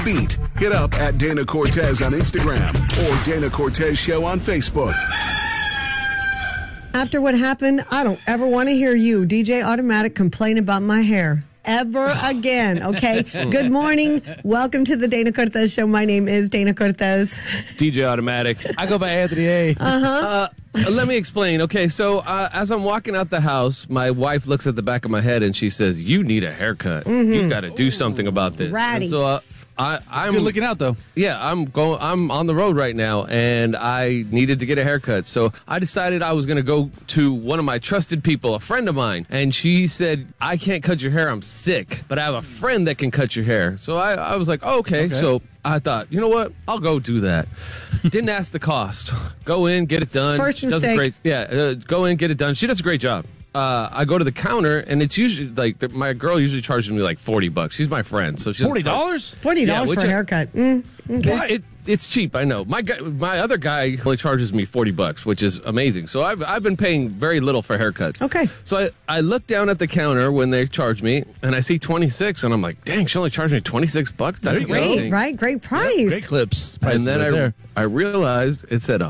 beat. Hit up at Dana Cortez on Instagram or Dana Cortez Show on Facebook. After what happened, I don't ever want to hear you, DJ Automatic, complain about my hair. Ever again, okay? Good morning. Welcome to the Dana Cortez Show. My name is Dana Cortez. DJ Automatic. I go by Anthony A. Let me explain. Okay, so as I'm walking out the house, my wife looks at the back of my head and she says, "You need a haircut. You got to do something about this." Ratty. And so I'm Good looking out, though. Yeah, I'm on the road right now, and I needed to get a haircut. So I decided I was going to go to one of my trusted people, a friend of mine, and she said, "I can't cut your hair. I'm sick, but I have a friend that can cut your hair." So I was like, oh, okay. So I thought, you know what? I'll go do that. Didn't ask the cost. Go in, get it done. First She does mistake. go in, get it done. She does a great job. I go to the counter, and it's usually like my girl usually charges me like $40. She's my friend, so she's $40? $40 Yeah, for a haircut. Okay. Well, it's cheap, I know. My other guy only charges me $40, which is amazing. So I've been paying very little for haircuts. Okay. So I look down at the counter when they charge me, and I see 26, and I'm like, dang, she only charged me $26. That's Great, amazing. right? Great price. Great clips. And Prices then right there. I realized it said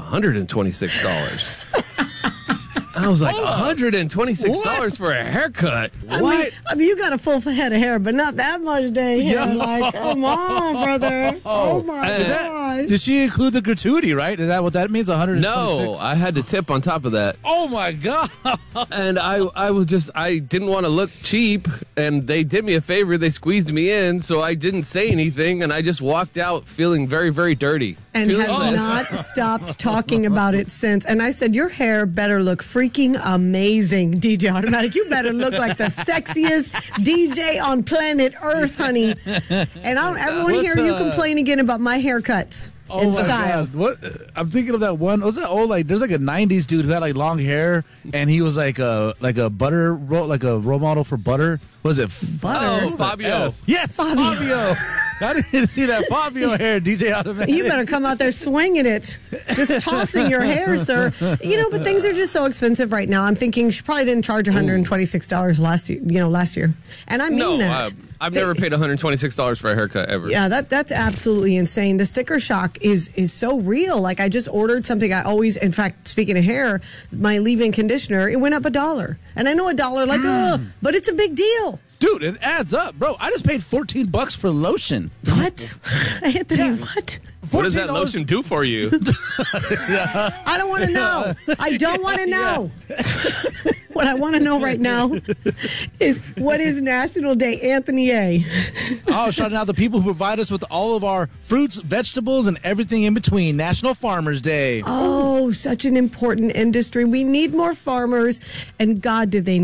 $126. I was like, $126 for a haircut? What? I mean, you got a full head of hair, but not that much day hair. Yeah. Like, come on, brother. Oh, my gosh. Did she include the gratuity, right? Is that what that means, 126? No, I had to tip on top of that. Oh, my God. And I didn't want to look cheap, and they did me a favor. They squeezed me in, so I didn't say anything, and I just walked out feeling very, very dirty. And Feeling has like- not stopped talking about it since. And I said, your hair better look freaking amazing, DJ Automatic. You better look like the sexiest DJ on planet Earth, honey. And I don't ever want to hear you complain again about my haircuts and my style. God. What? I'm thinking of that one. Was that old? Like, there's like a '90s dude who had like long hair, and he was like a butter role, like a role model for butter. Was it Butter? Oh, Fabio. Yes, Fabio. I didn't see that Fabio hair, DJ Automatic. You better come out there swinging it, just tossing your hair, sir. You know, but things are just so expensive right now. I'm thinking she probably didn't charge $126 last year. And I mean No, that. I've never paid $126 for a haircut ever. Yeah, that's absolutely insane. The sticker shock is so real. Like, I just ordered something I always, in fact, speaking of hair, my leave-in conditioner, it went up $1. And I know $1, like, but it's a big deal. Dude, it adds up, bro. I just paid $14 for lotion. What? Anthony, what? What does that $14? lotion do for you? I don't want to know. I don't want to know. What I want to know right now is, what is National Day, Anthony A? Oh, shouting out the people who provide us with all of our fruits, vegetables, and everything in between. National Farmers Day. Oh, such an important industry. We need more farmers, and God, do they